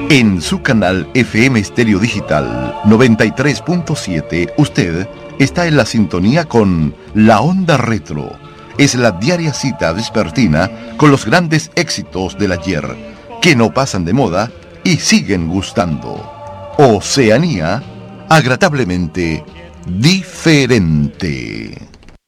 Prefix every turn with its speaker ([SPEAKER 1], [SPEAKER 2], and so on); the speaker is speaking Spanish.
[SPEAKER 1] En su canal FM Estéreo Digital 93.7, usted está en la sintonía con La Onda Retro. Es la diaria cita vespertina con los grandes éxitos del ayer, que no pasan de moda y siguen gustando. Oceanía, agradablemente diferente.